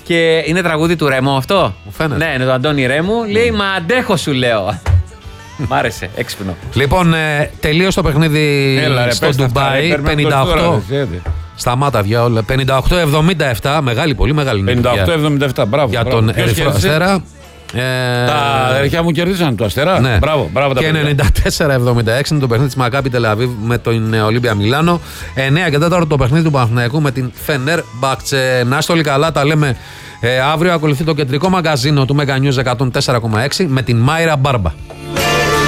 Και είναι τραγούδι του Ρέμου αυτό. Μου φαίνεται. Ναι, είναι το Αντώνη Ρέμου. Λέει μα αντέχω σου λέω. Μ' άρεσε, έξυπνο. Λοιπόν, τελείωσε το παιχνίδι στο Ντουμπάι. 58. Σταμάτα διάολα. 58-77. Μεγάλη, πολύ μεγάλη νίκη. 58-77, μπράβο. Για τον Ερυθρό Αστέρα. Τα αδερφιά μου κερδίσαν το Αστέρα. Ναι. Μπράβο και 94-76 είναι το παιχνίδι της Μακάμπι Τελαβίβ με τον Ολύμπια Μιλάνο. 9 και 4 το παιχνίδι του Παναθηναϊκού με την Φενέρ Μπαχτσε. Να είστε όλοι καλά, τα λέμε αύριο. Ακολουθεί το κεντρικό μαγκαζίνο του Mega News 104,6 με την Μάιρα Μπάρμπα.